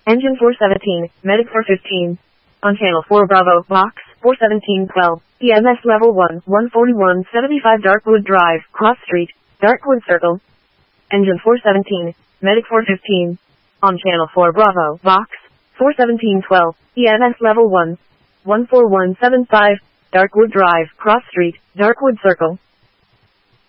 Engine 417, Medic 415. On channel 4 Bravo, box 41712. EMS level 1, 14175 Darkwood Drive, Cross Street, Darkwood Circle. Engine 417, Medic 415. On channel 4 Bravo, box 41712. EMS level 1, 14175 Darkwood Drive, Cross Street, Darkwood Circle.